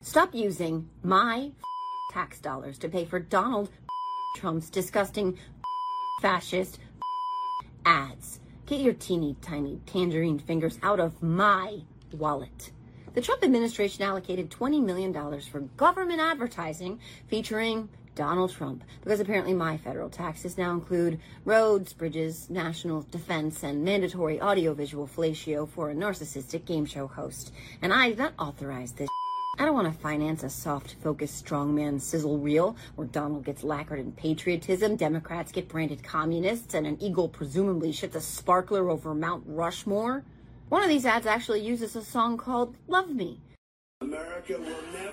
Stop using my tax dollars to pay for Donald Trump's disgusting fascist ads. Get your teeny tiny tangerine fingers out of my wallet. The Trump administration allocated $20 million for government advertising featuring Donald Trump, because apparently my federal taxes now include roads, bridges, national defense, and mandatory audiovisual fellatio for a narcissistic game show host. And I did not authorize this. I don't want to finance a soft-focused strongman sizzle reel where Donald gets lacquered in patriotism, Democrats get branded communists, and an eagle presumably shits a sparkler over Mount Rushmore. One of these ads actually uses a song called Love Me. America will never